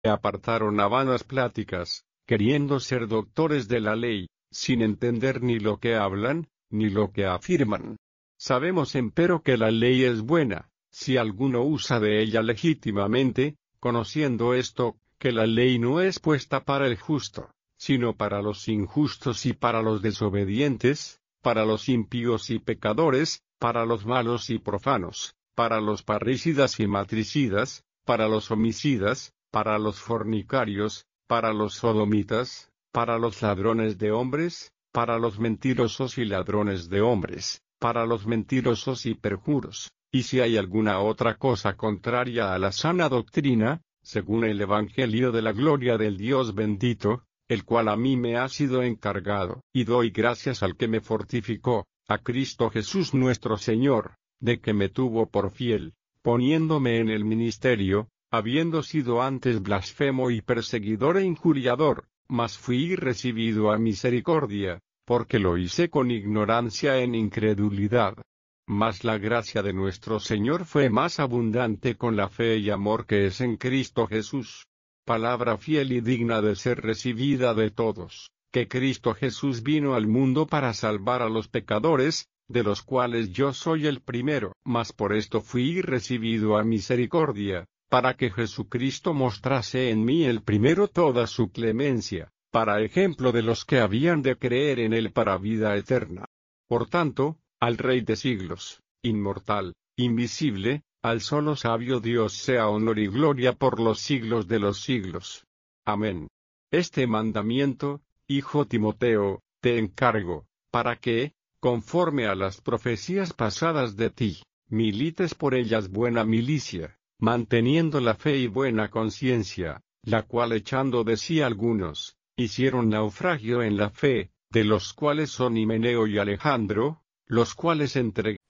apartaron a vanas pláticas, queriendo ser doctores de la ley, sin entender ni lo que hablan, ni lo que afirman. Sabemos empero que la ley es buena, si alguno usa de ella legítimamente, conociendo esto, que la ley no es puesta para el justo, sino para los injustos y para los desobedientes, para los impíos y pecadores, para los malos y profanos, para los parricidas y matricidas, para los homicidas, para los fornicarios, para los sodomitas, para los ladrones de hombres, para los mentirosos y ladrones de hombres, para los mentirosos y perjuros, y si hay alguna otra cosa contraria a la sana doctrina, según el Evangelio de la gloria del Dios bendito, el cual a mí me ha sido encargado, y doy gracias al que me fortificó, a Cristo Jesús nuestro Señor, de que me tuvo por fiel, poniéndome en el ministerio, habiendo sido antes blasfemo y perseguidor e injuriador, mas fui recibido a misericordia, porque lo hice con ignorancia en incredulidad. Mas la gracia de nuestro Señor fue más abundante con la fe y amor que es en Cristo Jesús. Palabra fiel y digna de ser recibida de todos, que Cristo Jesús vino al mundo para salvar a los pecadores, de los cuales yo soy el primero. Mas por esto fui recibido a misericordia, para que Jesucristo mostrase en mí el primero toda su clemencia, para ejemplo de los que habían de creer en él para vida eterna. Por tanto, al Rey de siglos, inmortal, invisible, al solo sabio Dios sea honor y gloria por los siglos de los siglos. Amén. Este mandamiento, hijo Timoteo, te encargo, para que, conforme a las profecías pasadas de ti, milites por ellas buena milicia, manteniendo la fe y buena conciencia, la cual echando de sí algunos, hicieron naufragio en la fe, de los cuales son Himeneo y Alejandro, los cuales